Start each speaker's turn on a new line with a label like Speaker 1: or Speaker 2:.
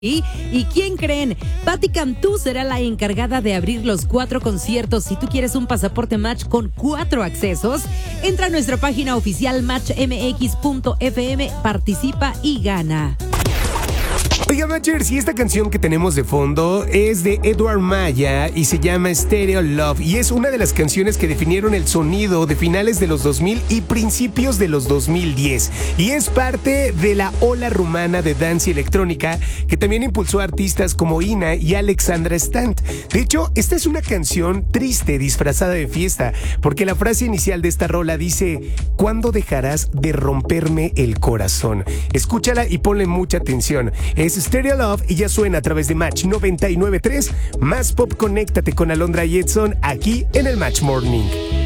Speaker 1: ¿Y quién creen? Patti Cantú será la encargada de abrir los 4 conciertos. Si tú quieres un pasaporte Match con 4 accesos, entra a nuestra página oficial matchmx.fm, participa y gana.
Speaker 2: Oiga, Matchers, y esta canción que tenemos de fondo es de Edward Maya y se llama Stereo Love, y es una de las canciones que definieron el sonido de finales de los 2000 y principios de los 2010, y es parte de la ola rumana de dance y electrónica que también impulsó a artistas como Ina y Alexandra Stant. De hecho, esta es una canción triste disfrazada de fiesta, porque la frase inicial de esta rola dice: ¿cuándo dejarás de romperme el corazón? Escúchala y ponle mucha atención. Es Stereo Love y ya suena a través de Match 99.3. Más pop, conéctate con Alondra y Edson aquí en el Match Morning.